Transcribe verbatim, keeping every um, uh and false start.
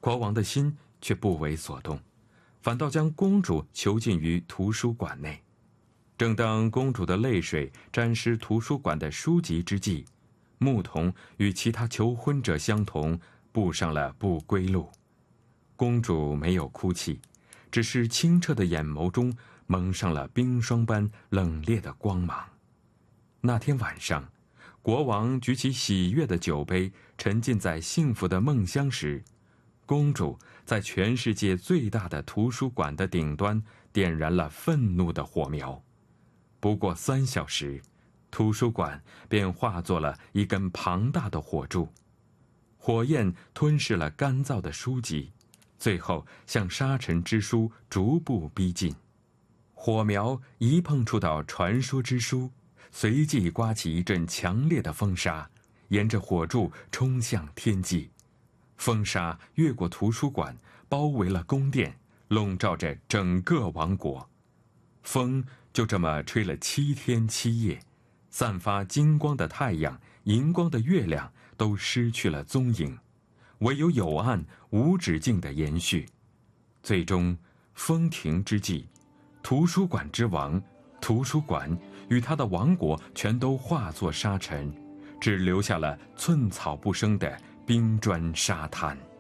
国王的心却不为所动，反倒将公主囚禁于图书馆内。正当公主的泪水沾湿图书馆的书籍之际，牧童与其他求婚者相同，步上了不归路。公主没有哭泣，只是清澈的眼眸中蒙上了冰霜般冷冽的光芒。那天晚上，国王举起喜悦的酒杯，沉浸在幸福的梦乡时，公主在全世界最大的图书馆的顶端点燃了愤怒的火苗。不过三小时，图书馆便化作了一根庞大的火柱，火焰吞噬了干燥的书籍，最后向沙尘之书逐步逼近。火苗一碰触到传说之书，随即刮起一阵强烈的风沙，沿着火柱冲向天际。风沙越过图书馆，包围了宫殿，笼罩着整个王国。风就这么吹了七天七夜，散发金光的太阳、银光的月亮都失去了踪影，唯有有暗无止境的延续。最终风停之际，图书馆之王，图书馆与他的王国全都化作沙尘，只留下了寸草不生的冰砖沙滩。